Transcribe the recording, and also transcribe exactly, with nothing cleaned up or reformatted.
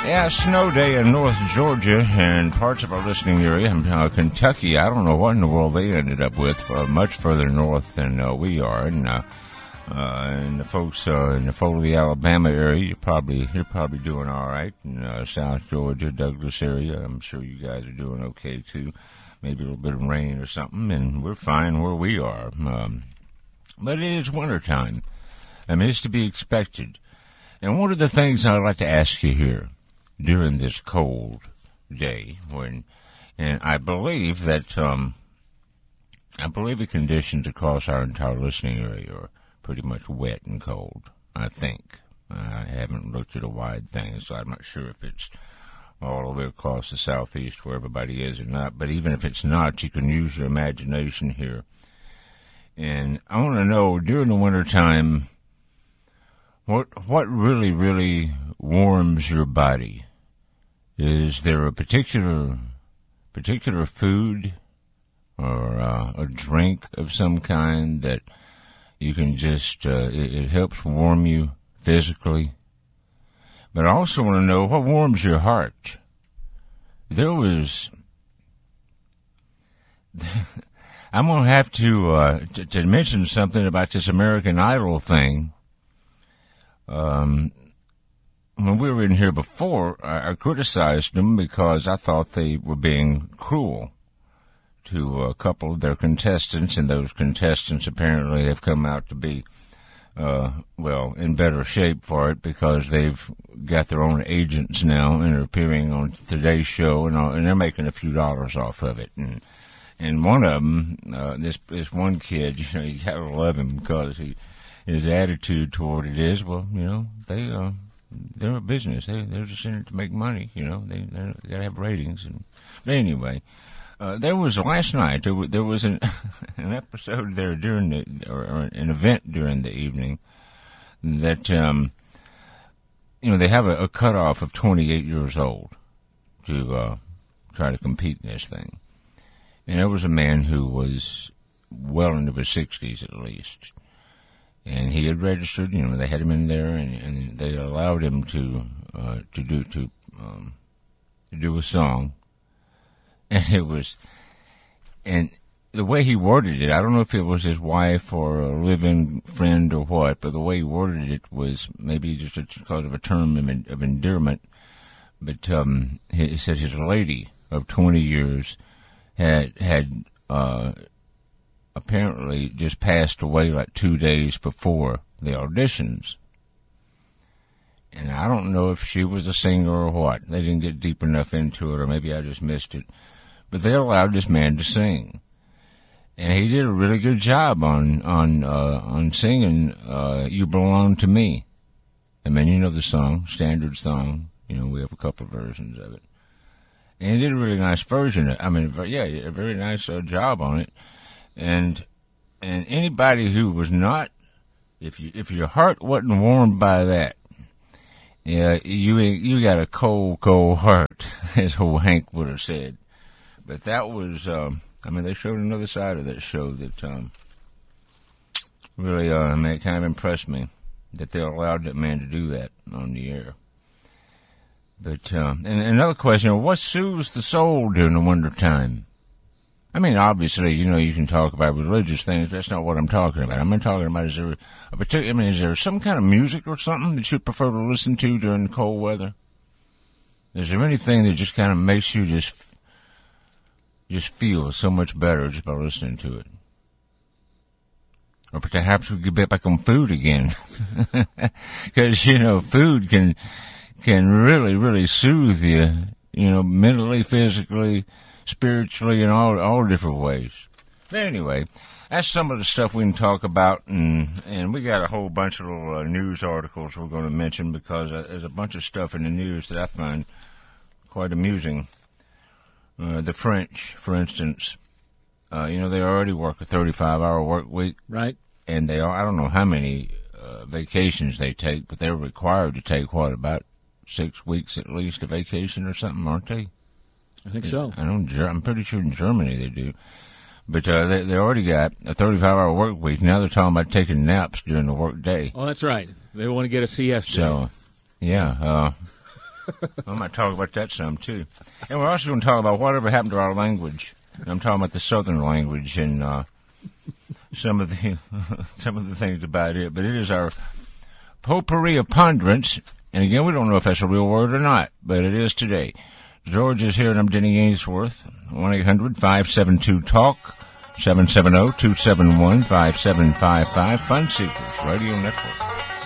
Yeah, snow day in North Georgia and parts of our listening area. Uh, Kentucky, I don't know what in the world they ended up with, uh, much further north than uh, we are. And, uh, uh, and the folks uh, in the Foley, Alabama area, you're probably, you're probably doing all right. In uh, South Georgia, Douglas area, I'm sure you guys are doing okay, too. Maybe a little bit of rain or something, and we're fine where we are. Um, but it is wintertime. I mean, it's to be expected. And one of the things I'd like to ask you here during this cold day, when, and I believe that, um, I believe the conditions across our entire listening area are pretty much wet and cold, I think. I haven't looked at a wide thing, so I'm not sure if it's all the way across the southeast where everybody is or not. But even if it's not, you can use your imagination here. And I want to know, during the wintertime, what what really, really warms your body? Is there a particular particular food or uh, a drink of some kind that you can just, uh, it, it helps warm you physically? But I also want to know what warms your heart. There was, I'm going to have to, uh, to, to mention something about this American Idol thing. Um, when we were in here before, I, I criticized them because I thought they were being cruel to a couple of their contestants, and those contestants apparently have come out to be Uh, well, in better shape for it because they've got their own agents now and are appearing on Today's Show, and, all, and they're making a few dollars off of it. And and one of them, uh, this this one kid, you know, you gotta love him because he his attitude toward it is, well, you know, they uh, they're a business, they they're just in it to make money, you know, they they gotta have ratings. And but anyway. Uh, there was last night. There was, there was an an episode there during the or, or an event during the evening that um, you know they have a, a cutoff of twenty-eight years old to uh, try to compete in this thing, and there was a man who was well into his sixties at least, and he had registered. You know, they had him in there, and, and they allowed him to uh, to do to um, to do a song. And it was, and the way he worded it, I don't know if it was his wife or a living friend or what, but the way he worded it was maybe just because of a term of endearment. But um, he said his lady of twenty years had had uh, apparently just passed away like two days before the auditions. And I don't know if she was a singer or what. They didn't get deep enough into it, or maybe I just missed it. But they allowed this man to sing, and he did a really good job on on uh, on singing uh, "You Belong to Me." I mean, you know the song, standard song. You know, we have a couple of versions of it, and he did a really nice version. I mean, yeah, a very nice uh, job on it. And and anybody who was not, if you if your heart wasn't warmed by that, yeah, you you got a cold, cold heart, as old Hank would have said. But that was, um, I mean, they showed another side of that show that um, really, uh, I mean, it kind of impressed me that they allowed that man to do that on the air. But, um, and another question, what soothes the soul during the wintertime? I mean, obviously, you know, you can talk about religious things. That's not what I'm talking about. I'm talking about, is there a particular, I mean, is there some kind of music or something that you prefer to listen to during the cold weather? Is there anything that just kind of makes you just just feel so much better just by listening to it? Or perhaps we could get back on food again. Because, you know, food can can really, really soothe you, you know, mentally, physically, spiritually, in all all different ways. But anyway, that's some of the stuff we can talk about, and and we got a whole bunch of little uh, news articles we're going to mention, because uh, there's a bunch of stuff in the news that I find quite amusing. Uh, the French, for instance, uh, you know, they already work a thirty-five hour work week. Right. And they are, I don't know how many uh, vacations they take, but they're required to take, what, about six weeks at least of vacation or something, aren't they? I think so. I don't, I'm pretty sure in Germany they do. But uh, they, they already got a thirty-five hour work week. Now they're talking about taking naps during the work day. Oh, that's right. They want to get a siesta. So, yeah. Uh, I might talk about that some, too. And we're also going to talk about whatever happened to our language. I'm talking about the Southern language and uh, some of the some of the things about it. But it is our potpourri of ponderance. And again, we don't know if that's a real word or not, but it is today. George is here, and I'm Denny Ainsworth. one eight hundred five seven two talk, seven seven zero two seven one five seven five five. Fun Seekers Radio Network.